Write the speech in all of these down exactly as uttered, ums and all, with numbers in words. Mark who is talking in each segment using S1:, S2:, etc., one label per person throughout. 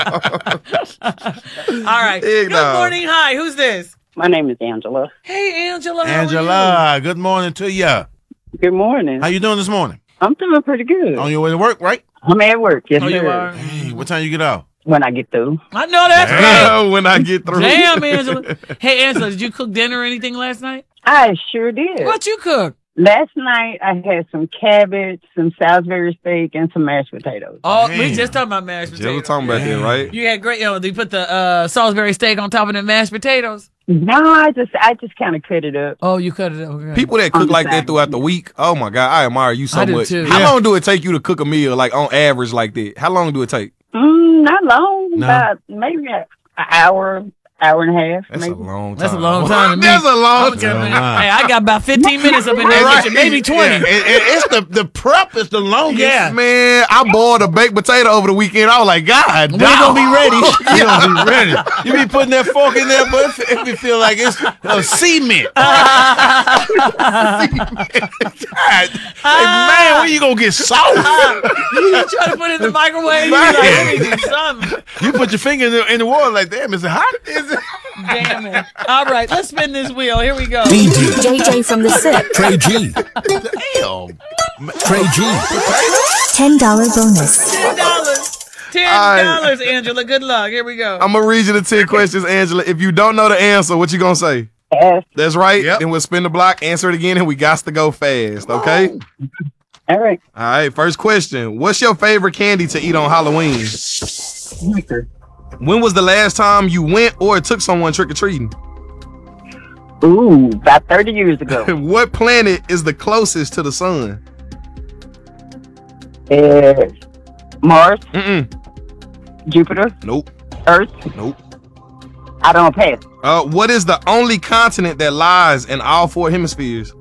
S1: right.
S2: Big
S1: Good
S2: dog.
S1: morning. Hi. Who's this?
S3: My name is Angela.
S1: Hey, Angela. How are
S4: Angela, good morning to you.
S3: Good morning.
S4: How you doing this morning?
S3: I'm doing pretty good.
S4: On your way to work, right?
S3: I'm at work. Yes,
S1: you? Oh, you
S3: sir.
S1: are?
S4: Hey, what time you get out?
S3: When I get through.
S1: I know that's right.
S2: when I get through.
S1: Damn, Angela. Hey, Angela, did you cook dinner or anything last night?
S3: I sure did.
S1: What you cook?
S3: Last night I had some cabbage, some Salisbury steak, and some mashed potatoes.
S1: Oh, we
S4: Damn.
S1: just talking about mashed
S2: Jill
S1: potatoes.
S2: was talking about that, right?
S1: You had great. You know, they put the uh, Salisbury steak on top of the mashed potatoes.
S3: No, I just I just kind of cut it up.
S1: Oh, you cut it up. Okay.
S2: People that cook like that
S3: Understand.
S2: throughout the week, oh my God, I admire you so
S1: I do
S2: much.
S1: too.
S2: How
S1: Yeah.
S2: long do it take you to cook a meal, like on average, like that? How long do it take?
S3: Mm, not long,
S4: No.
S3: about maybe an hour, hour and a half.
S2: That's
S3: maybe.
S2: a long time.
S1: That's a long time to me.
S2: That's a long
S1: Okay,
S2: time.
S1: man.
S4: Wow.
S1: Hey, I got about fifteen minutes up in there,
S4: Right.
S1: kitchen, maybe twenty.
S4: Yeah, it- it- it's the the prep is the longest.
S1: Yeah.
S2: Man, I boiled a baked potato over the weekend. I was like, God,
S1: When you gonna be ready?
S4: You don't be ready. You be putting that fork in there, but it, it be feel like it's uh, cement. God, hey, man, when you gonna get soft?
S1: You try to put it in the microwave. You
S4: Man.
S1: like, let me do something.
S4: You put your finger in the, in the water like, damn, is it hot? Is it?
S1: Damn it. All right, let's spin this wheel. Here we go.
S5: B D,
S6: J J from the SIP.
S5: Trey G,
S4: Damn.
S5: Trey G,
S6: ten dollar bonus.
S1: Ten dollars. Ten dollars, Angela. Good luck. Here we go.
S2: I'm gonna read you the ten questions, Angela. If you don't know the answer, what you gonna say?
S3: Yes.
S2: That's right.
S4: Yep.
S2: Then we'll spin the block, answer it again, and we got to go fast. Okay.
S3: All right.
S2: All right. First question: what's your favorite candy to eat on Halloween?
S3: Snickers.
S2: When was the last time you went or took someone trick or treating?
S3: Ooh, about thirty years ago.
S2: What planet is the closest to the sun?
S3: uh, Mars,
S2: Mm-mm.
S3: Jupiter,
S2: Nope.
S3: Earth.
S2: Nope.
S3: I don't pass.
S2: Uh, what is the only continent that lies in all four hemispheres?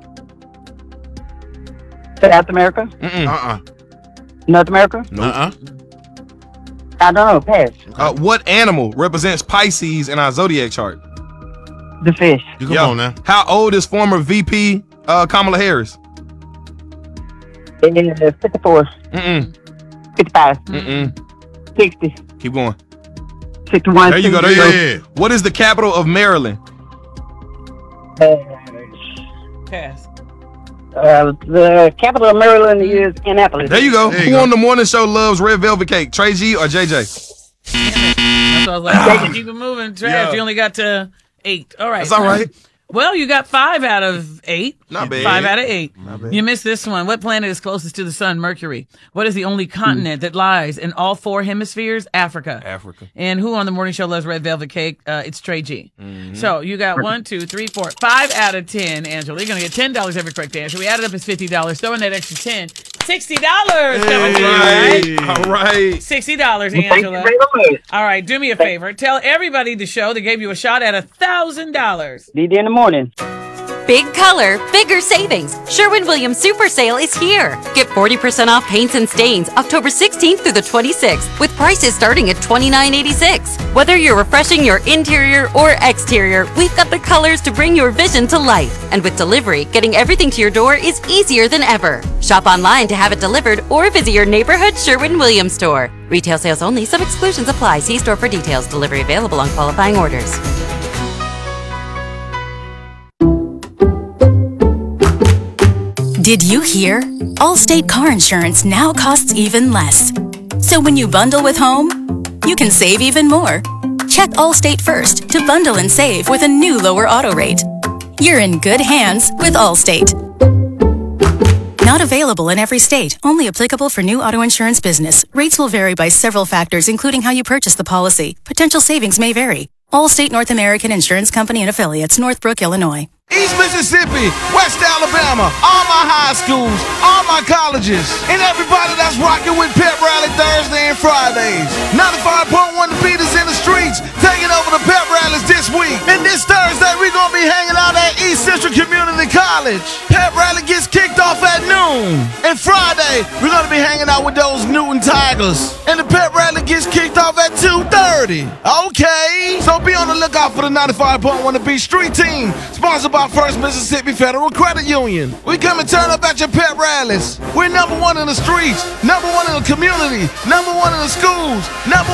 S3: South America,
S2: Mm-mm.
S4: Uh-uh.
S3: North America.
S4: Uh-uh.
S3: I don't know. Pass.
S2: Uh, what animal represents Pisces in our zodiac chart?
S3: The fish.
S4: You come
S2: Yo,
S4: on now.
S2: How old is former V P uh, Kamala Harris?
S3: Uh, fifty-four,
S2: Mm-mm.
S3: fifty-five,
S2: Mm-mm.
S3: sixty,
S2: Keep going.
S3: sixty-one.
S2: There you go. There you
S4: Yeah.
S2: go. What is the capital of Maryland?
S3: Uh,
S1: Pass.
S3: uh, the capital of Maryland is Annapolis.
S2: There you go.
S4: There you
S2: Who
S4: go.
S2: on the morning show loves red velvet cake? Trey G or J J?
S1: That's what I was like. Keep it moving. Trash.
S4: Yo.
S1: You only got to eight. All right.
S2: That's all right.
S1: Well, you got five out of eight.
S2: Not bad.
S1: Five out of eight. You missed this one. What planet is closest to the sun? Mercury. What is the only continent that lies in all four hemispheres? Africa.
S2: Africa.
S1: And who on the morning show loves red velvet cake? Uh, it's Trey G. So you got one, two, three, four, five out of ten, Angela. You're going to get ten dollars every correct answer. We added up as fifty dollars. Throw in that extra ten. sixty dollars coming to you, right?
S2: All right.
S1: sixty dollars,
S3: Thank you
S1: Angela.
S3: very much.
S1: All right, do me a favor. Tell everybody the show that gave you a shot at a thousand dollars.
S3: Be there in the morning.
S7: Big color, bigger savings. Sherwin-Williams Super Sale is here. Get forty percent off paints and stains October sixteenth through the twenty-sixth with prices starting at twenty-nine eighty-six. Whether you're refreshing your interior or exterior, we've got the colors to bring your vision to life. And with delivery, getting everything to your door is easier than ever. Shop online to have it delivered or visit your neighborhood Sherwin-Williams store. Retail sales only. Some exclusions apply. See store for details. Delivery available on qualifying orders.
S8: Did you hear? Allstate car insurance now costs even less. So when you bundle with home, you can save even more. Check Allstate first to bundle and save with a new lower auto rate. You're in good hands with Allstate. Not available in every state. Only applicable for new auto insurance business. Rates will vary by several factors, including how you purchase the policy. Potential savings may vary. Allstate North American Insurance Company and Affiliates, Northbrook, Illinois.
S9: East Mississippi, West Alabama, all my high schools, all my colleges, and everybody that's rocking with Pep Rally Thursday and Fridays. ninety-five point one The Beat is in the streets, taking over the Pep Rallies this week. And this Thursday, we're going to be hanging out at East Central Community College. Pep Rally gets kicked off at noon. And Friday, we're going to be hanging out with those Newton Tigers. And the Pep Rally gets kicked off at two thirty. Okay, so be on the lookout for the ninety-five point one The Beat Street Team, sponsored by First Mississippi Federal Credit Union. We come and turn up at your pep rallies. We're number one in the streets, number one in the community, number one in the schools, number